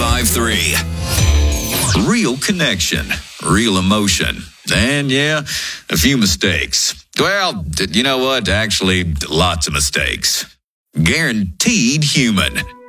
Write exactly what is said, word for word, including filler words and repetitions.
ninety-five three. Real connection, real emotion, and yeah, a few mistakes. Well, you know what? Actually, lots of mistakes. Guaranteed human.